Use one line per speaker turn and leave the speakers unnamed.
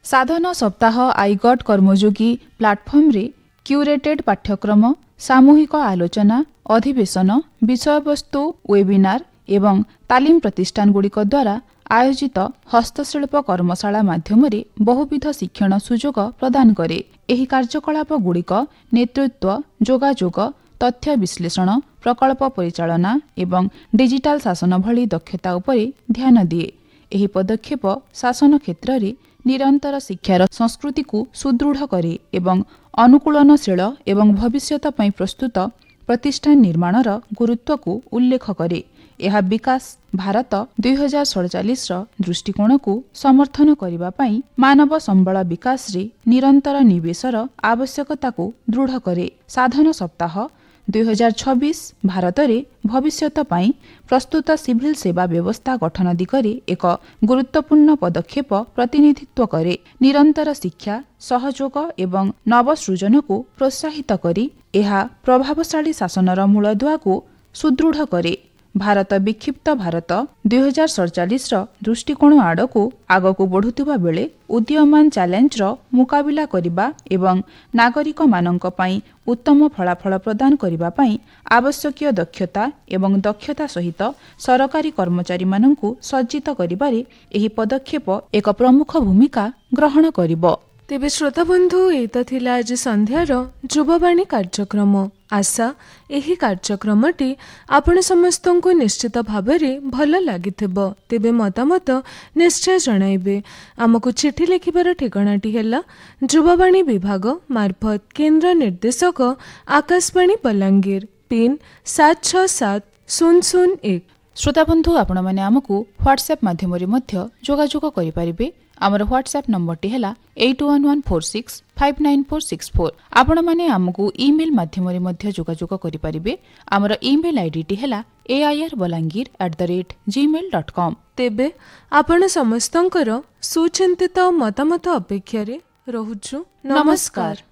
साधन सप्ताह आईगट कर्मयोगी प्लाटफर्म रे क्यूरेटेड पाठ्यक्रम, सामूहिक आलोचना, अधिवेशन, विषयवस्तु, वेबिनार एवं तालीम प्रतिष्ठानगुड़िक द्वारा आयोजित हस्तशिल्प कर्मशाला माध्यम बहुविध शिक्षण सुजोग प्रदान करे। एही कार्यकलाप गुड़िक नेतृत्व, जोगाजोग, तथ्य विश्लेषण, प्रकल्प परिचालना एवं डिजिटाल शासन भली दक्षता उपरे ध्यान दिए। एही पदक्षेप शासन क्षेत्र में निरंतर शिक्षार संस्कृति को सुदृढ़ करे एवं अनुकूलनशील एवं भविष्यत पई प्रस्तुत प्रतिष्ठान निर्माणर गुरुत्व को उल्लेख करे। यह विकास भारत 2047 दृष्टिकोण को समर्थन करने पाई मानव संबल विकास रे निरंतर निवेशर आवश्यकता को दृढ़ करे। साधन सप्ताह 2026 भारत रे भविष्यत पाई प्रस्तुत सिविल सेवा व्यवस्था गठन दिगरे एक गुरुत्वपूर्ण पदक्षेप प्रतिनिधित्व करे। निरंतर शिक्षा, सहयोग एवं नवसृजन को प्रोत्साहित करी यह प्रभावशाली शासनर मूलदुआ को सुदृढ़ करे। भारत विक्षिप्त भारत 2047 दृष्टिकोण आड़क आगक बढ़ुवा बेले उदीयमान चैलेंजर मुकाबिला करने एवं नागरिक मानक पई उत्तम फलाफल प्रदान करने पई आवश्यक दक्षता एवं दक्षता सहित सरकारी कर्मचारी माननकु सज्जित करिबारे एही पदक्षेप एक प्रमुख भूमिका ग्रहण करिबो।
तेबे श्रोता बंधु एता थिला आज संध्यार युववाणी कार्यक्रम। आशा एही कार्यक्रमटी आपण समस्तंको निश्चित भाबरे भल लागिथिबो। तेबे मतामत निश्चय जणाइबे। आमको चिठी लिखिबार ठिकानाटी हेला युववाणी विभाग मार्फत केंद्र निर्देशक आकाशवाणी बलांगीर पिन 767001।
श्रोता बंधु आपण माने आमको व्हाट्सएप माध्यम रे मध्य जोगाजोग करि परिबे। आमर व्हाट्सएप नंबर टी हैला 8114659464। आपण माने आमको ईमेल माध्यम रे मध्य जोगाजोग करि परिबे। आमर ईमेल आईडी टी हैला air@gmail.com।
तेबे आपण समस्तंकर सुचिंतित मतामत अपेक्षा रे रहुछु। नमस्कार।